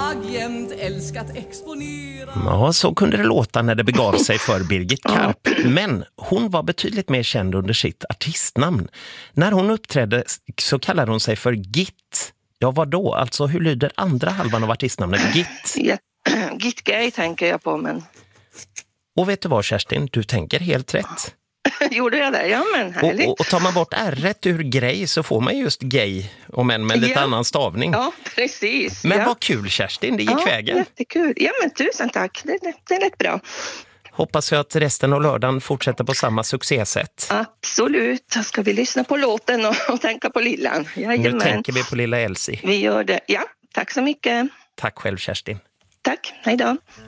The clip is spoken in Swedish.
jag jämt älskat exponera. Ja, så kunde det låta när det begav sig för Birgit Karp. Men hon var betydligt mer känd under sitt artistnamn. När hon uppträdde så kallade hon sig för Git. Ja, vad då? Alltså, hur lyder andra halvan av artistnamnet Git? Ja, Git Gay tänker jag på, men... Och vet du vad, Kerstin? Du tänker helt rätt. Gjorde jag det? Ja, men härligt. Och tar man bort R-rätt ur grej så får man just gay, om än med lite annan stavning. Ja, precis. Men vad kul, Kerstin, det gick vägen. Jättekul. Ja, men tusen tack. Det är rätt bra. Hoppas jag att resten av lördagen fortsätter på samma succésätt. Absolut. Ska vi lyssna på låten och tänka på lillan? Jajamän. Nu tänker vi på lilla Elsie. Vi gör det. Ja, tack så mycket. Tack själv, Kerstin. Tack. Hej då.